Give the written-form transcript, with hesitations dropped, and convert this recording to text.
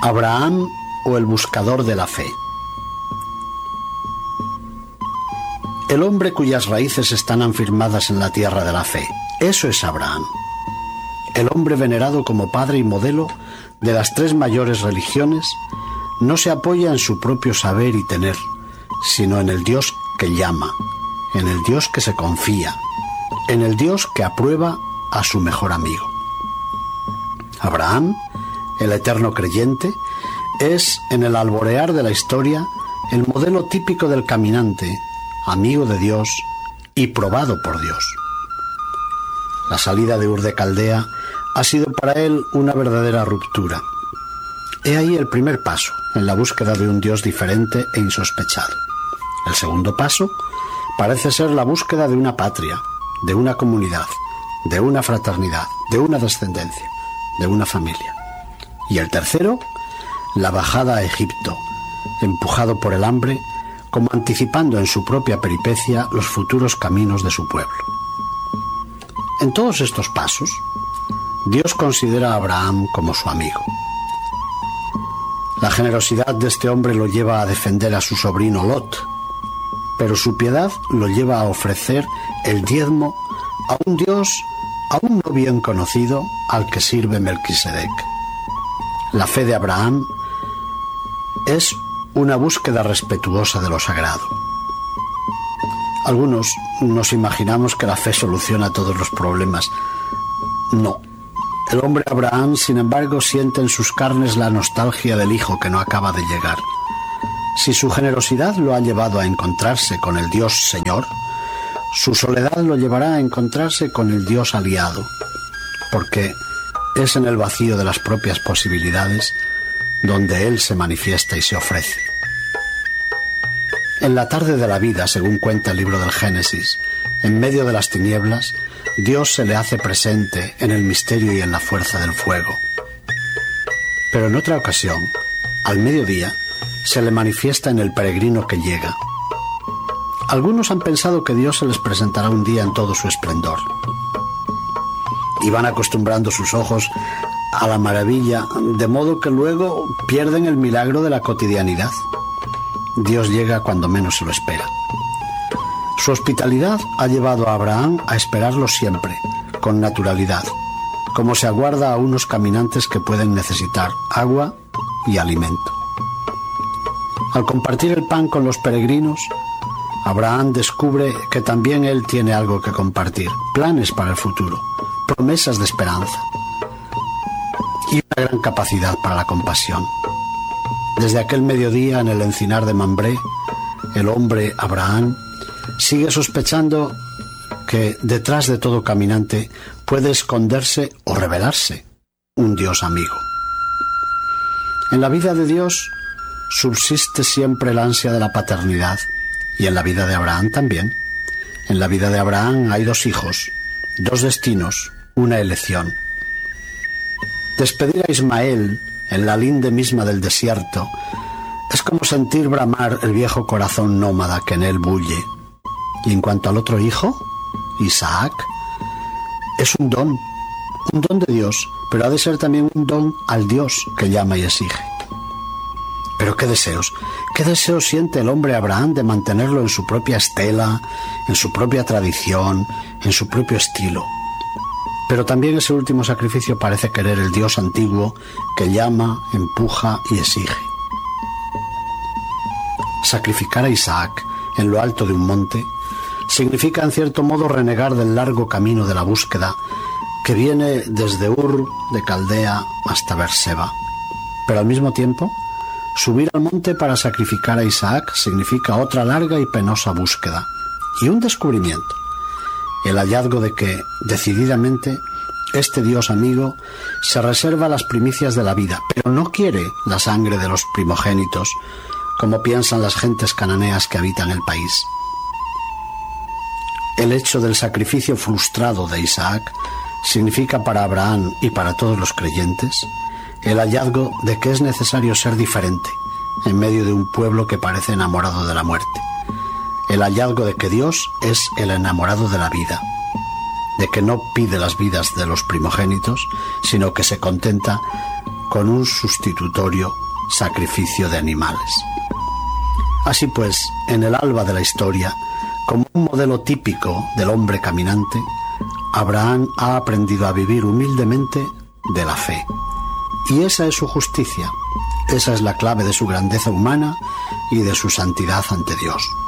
Abraham o el buscador de la fe. El hombre cuyas raíces están afirmadas en la tierra de la fe, eso es Abraham. El hombre venerado como padre y modelo de las tres mayores religiones no se apoya en su propio saber y tener, sino en el Dios que llama, en el Dios que se confía, en el Dios que aprueba a su mejor amigo. Abraham, el eterno creyente, es, en el alborear de la historia, el modelo típico del caminante, amigo de Dios y probado por Dios. La salida de Ur de Caldea ha sido para él una verdadera ruptura. He ahí el primer paso en la búsqueda de un Dios diferente e insospechado. El segundo paso parece ser la búsqueda de una patria, de una comunidad, de una fraternidad, de una descendencia, de una familia. Y el tercero, la bajada a Egipto, empujado por el hambre, como anticipando en su propia peripecia los futuros caminos de su pueblo. En todos estos pasos, Dios considera a Abraham como su amigo. La generosidad de este hombre lo lleva a defender a su sobrino Lot, pero su piedad lo lleva a ofrecer el diezmo a un Dios aún no bien conocido al que sirve Melquisedec. La fe de Abraham es una búsqueda respetuosa de lo sagrado. Algunos nos imaginamos que la fe soluciona todos los problemas. No. El hombre Abraham, sin embargo, siente en sus carnes la nostalgia del hijo que no acaba de llegar. Si su generosidad lo ha llevado a encontrarse con el Dios Señor, su soledad lo llevará a encontrarse con el Dios aliado, porque es en el vacío de las propias posibilidades donde Él se manifiesta y se ofrece. En la tarde de la vida, según cuenta el libro del Génesis, en medio de las tinieblas, Dios se le hace presente en el misterio y en la fuerza del fuego. Pero en otra ocasión, al mediodía, se le manifiesta en el peregrino que llega. Algunos han pensado que Dios se les presentará un día en todo su esplendor, y van acostumbrando sus ojos a la maravilla, de modo que luego pierden el milagro de la cotidianidad. Dios llega cuando menos se lo espera. Su hospitalidad ha llevado a Abraham a esperarlo siempre, con naturalidad, como se aguarda a unos caminantes que pueden necesitar agua y alimento. Al compartir el pan con los peregrinos, Abraham descubre que también él tiene algo que compartir, planes para el futuro, promesas de esperanza y una gran capacidad para la compasión. Desde aquel mediodía en el encinar de Mambré, el hombre Abraham sigue sospechando que detrás de todo caminante puede esconderse o revelarse un Dios amigo. En la vida de Dios subsiste siempre el ansia de la paternidad, y en la vida de Abraham también. En la vida de Abraham hay dos hijos, dos destinos, una elección. Despedir a Ismael en la linde misma del desierto es como sentir bramar el viejo corazón nómada que en él bulle. Y en cuanto al otro hijo, Isaac, es un don de Dios, pero ha de ser también un don al Dios que llama y exige. Pero qué deseos siente el hombre Abraham de mantenerlo en su propia estela, en su propia tradición, en su propio estilo. Pero también ese último sacrificio parece querer el Dios antiguo que llama, empuja y exige. Sacrificar a Isaac en lo alto de un monte significa en cierto modo renegar del largo camino de la búsqueda que viene desde Ur de Caldea hasta Berseba. Pero al mismo tiempo, subir al monte para sacrificar a Isaac significa otra larga y penosa búsqueda y un descubrimiento, el hallazgo de que, decididamente, este Dios amigo se reserva las primicias de la vida, pero no quiere la sangre de los primogénitos, como piensan las gentes cananeas que habitan el país. El hecho del sacrificio frustrado de Isaac significa para Abraham y para todos los creyentes el hallazgo de que es necesario ser diferente en medio de un pueblo que parece enamorado de la muerte. El hallazgo de que Dios es el enamorado de la vida, de que no pide las vidas de los primogénitos, sino que se contenta con un sustitutorio sacrificio de animales. Así pues, en el alba de la historia, como un modelo típico del hombre caminante, Abraham ha aprendido a vivir humildemente de la fe. Y esa es su justicia, esa es la clave de su grandeza humana y de su santidad ante Dios.